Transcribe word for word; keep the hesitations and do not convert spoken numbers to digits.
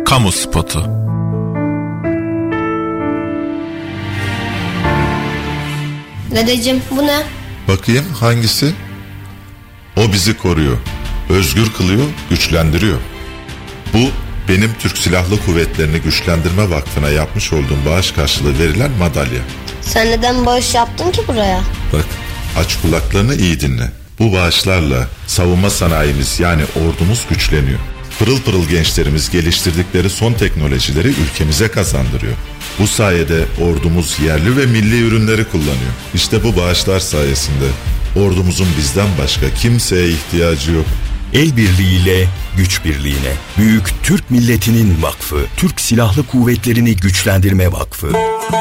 Kamu spotu. Dedeciğim bu ne? Bakayım hangisi? O bizi koruyor, özgür kılıyor, güçlendiriyor. Bu benim Türk Silahlı Kuvvetleri'ni Güçlendirme Vakfı'na yapmış olduğum bağış karşılığı verilen madalya. Sen neden bağış yaptın ki buraya? Bak, aç kulaklarını iyi dinle. Bu bağışlarla savunma sanayimiz yani ordumuz güçleniyor. Pırıl pırıl gençlerimiz geliştirdikleri son teknolojileri ülkemize kazandırıyor. Bu sayede ordumuz yerli ve milli ürünleri kullanıyor. İşte bu bağışlar sayesinde ordumuzun bizden başka kimseye ihtiyacı yok. El birliğiyle güç birliğine. Büyük Türk Milletinin Vakfı, Türk Silahlı Kuvvetleri'ni Güçlendirme Vakfı.